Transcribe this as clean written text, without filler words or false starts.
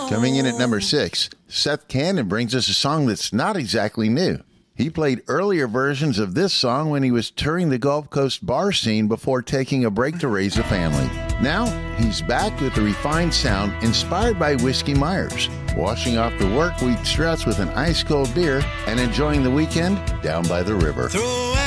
Coming in at number 6, Seth Cannon brings us a song that's not exactly new. He played earlier versions of this song when he was touring the Gulf Coast bar scene before taking a break to raise a family. Now, he's back with a refined sound inspired by Whiskey Myers, washing off the work week stress with an ice-cold beer and enjoying the weekend down by the river. Throw